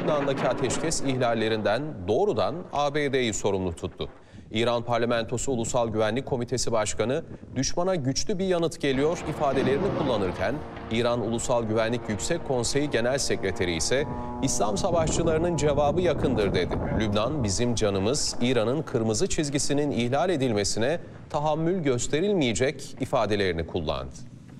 Lübnan'daki ateşkes ihlallerinden doğrudan ABD'yi sorumlu tuttu. İran Parlamentosu Ulusal Güvenlik Komitesi Başkanı, düşmana güçlü bir yanıt geliyor ifadelerini kullanırken, İran Ulusal Güvenlik Yüksek Konseyi Genel Sekreteri ise İslam savaşçılarının cevabı yakındır dedi. Lübnan bizim canımız, İran'ın kırmızı çizgisinin ihlal edilmesine tahammül gösterilmeyecek ifadelerini kullandı.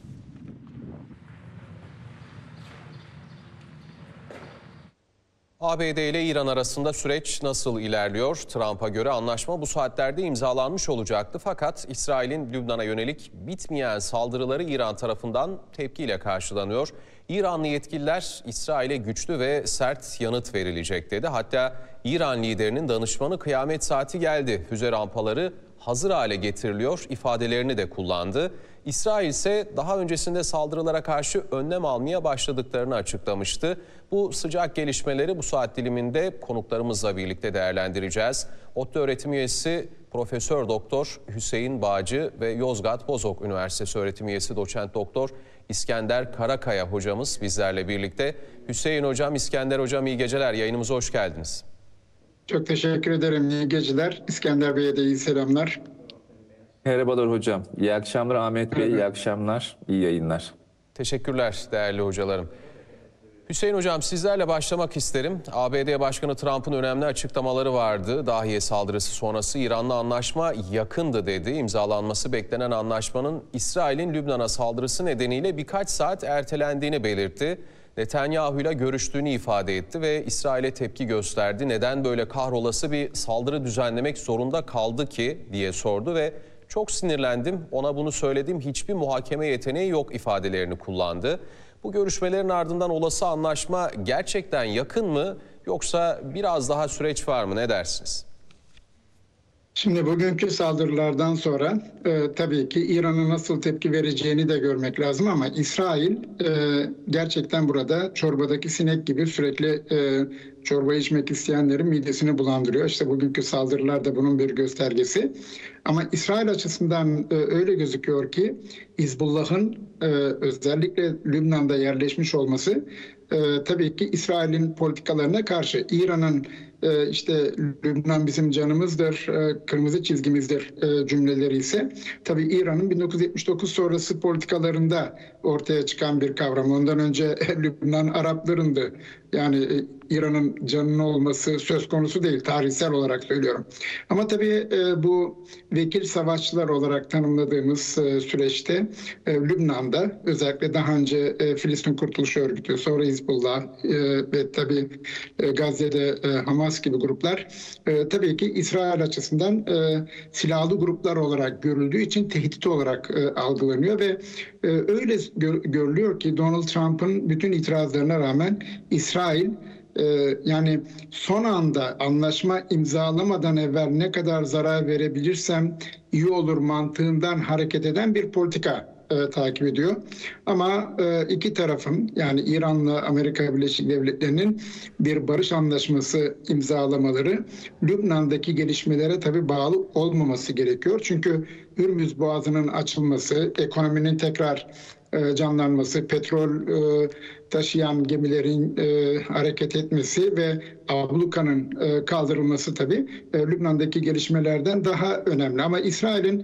ABD ile İran arasında süreç nasıl ilerliyor? Trump'a göre anlaşma bu saatlerde imzalanmış olacaktı. Fakat İsrail'in Lübnan'a yönelik bitmeyen saldırıları İran tarafından tepkiyle karşılanıyor. İranlı yetkililer İsrail'e güçlü ve sert yanıt verilecek dedi. Hatta İran liderinin danışmanı kıyamet saati geldi, füze rampaları hazır hale getiriliyor ifadelerini de kullandı. İsrail ise daha öncesinde saldırılara karşı önlem almaya başladıklarını açıklamıştı. Bu sıcak gelişmeleri bu saat diliminde konuklarımızla birlikte değerlendireceğiz. ODTÜ öğretim üyesi Profesör Doktor Hüseyin Bağcı ve Yozgat Bozok Üniversitesi öğretim üyesi Doçent Doktor İskender Karakaya hocamız bizlerle birlikte. Hüseyin hocam, İskender hocam, iyi geceler. Yayınımıza hoş geldiniz. Çok teşekkür ederim. İyi geceler. İskender Bey'e de iyi selamlar. Merhabalar hocam. İyi akşamlar Ahmet Bey. İyi akşamlar. İyi yayınlar. Teşekkürler değerli hocalarım. Hüseyin hocam, sizlerle başlamak isterim. ABD Başkanı Trump'ın önemli açıklamaları vardı. Dahiye saldırısı sonrası İran'la anlaşma yakındı dedi. İmzalanması beklenen anlaşmanın İsrail'in Lübnan'a saldırısı nedeniyle birkaç saat ertelendiğini belirtti. Netanyahu'yla görüştüğünü ifade etti ve İsrail'e tepki gösterdi. Neden böyle kahrolası bir saldırı düzenlemek zorunda kaldı ki diye sordu ve çok sinirlendim, ona bunu söyledim, hiçbir muhakeme yeteneği yok ifadelerini kullandı. Bu görüşmelerin ardından olası anlaşma gerçekten yakın mı, yoksa biraz daha süreç var mı, ne dersiniz? Şimdi bugünkü saldırılardan sonra tabii ki İran'ın nasıl tepki vereceğini de görmek lazım ama İsrail gerçekten burada çorbadaki sinek gibi sürekli çorba içmek isteyenlerin midesini bulandırıyor. İşte bugünkü saldırılar da bunun bir göstergesi. Ama İsrail açısından öyle gözüküyor ki Hizbullah'ın özellikle Lübnan'da yerleşmiş olması tabii ki İsrail'in politikalarına karşı. İran'ın işte Lübnan bizim canımızdır, kırmızı çizgimizdir cümleleri ise tabii İran'ın 1979 sonrası politikalarında ortaya çıkan bir kavram. Ondan önce Lübnan Araplarındı. Yani İran'ın canının olması söz konusu değil, tarihsel olarak söylüyorum. Ama tabii bu vekil savaşçılar olarak tanımladığımız süreçte Lübnan'da özellikle daha önce Filistin Kurtuluş Örgütü, sonra Hizbullah ve tabii Gazze'de Hamas gibi gruplar tabii ki İsrail açısından silahlı gruplar olarak görüldüğü için tehdit olarak algılanıyor ve öyle görülüyor ki Donald Trump'ın bütün itirazlarına rağmen İsrail yani son anda anlaşma imzalamadan evvel ne kadar zarar verebilirsem iyi olur mantığından hareket eden bir politika takip ediyor. Ama iki tarafın, yani İran'la Amerika Birleşik Devletleri'nin bir barış anlaşması imzalamaları Lübnan'daki gelişmelere tabii bağlı olmaması gerekiyor. Çünkü Hürmüz Boğazı'nın açılması, ekonominin tekrar canlanması, petrol taşıyan gemilerin hareket etmesi ve ablukanın kaldırılması tabii Lübnan'daki gelişmelerden daha önemli. Ama İsrail'in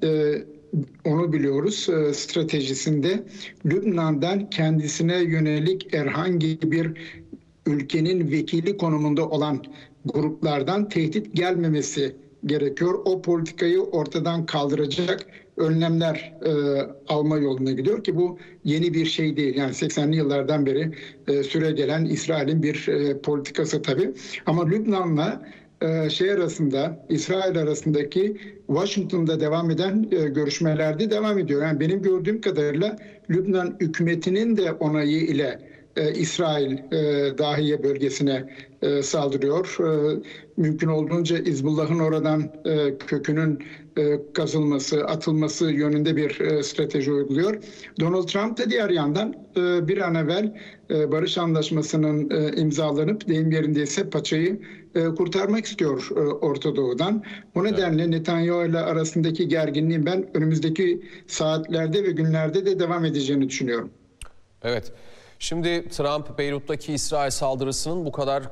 onu biliyoruz, stratejisinde Lübnan'dan kendisine yönelik herhangi bir ülkenin vekili konumunda olan gruplardan tehdit gelmemesi gerekiyor. O politikayı ortadan kaldıracak önlemler alma yoluna gidiyor ki bu yeni bir şey değil. Yani 80'li yıllardan beri süre gelen İsrail'in bir politikası tabii. Ama Lübnan'la İsrail arasındaki Washington'da devam eden görüşmelerde devam ediyor. Yani benim gördüğüm kadarıyla Lübnan hükümetinin de onayı ile İsrail Dahiye bölgesine saldırıyor. Mümkün olduğunca Hizbullah'ın oradan kökünün kazılması, atılması yönünde bir strateji uyguluyor. Donald Trump da diğer yandan bir an evvel barış anlaşmasının imzalanıp deyim yerindeyse paçayı kurtarmak istiyor Orta Doğu'dan. O nedenle Netanyahu ile arasındaki gerginliğin ben önümüzdeki saatlerde ve günlerde de devam edeceğini düşünüyorum. Evet. Şimdi Trump, Beyrut'taki İsrail saldırısının bu kadar